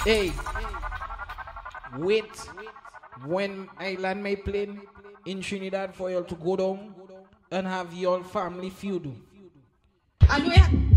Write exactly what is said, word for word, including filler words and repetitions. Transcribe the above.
Hey, wait. When Island may play in Trinidad for you to go down and have your family feud. And we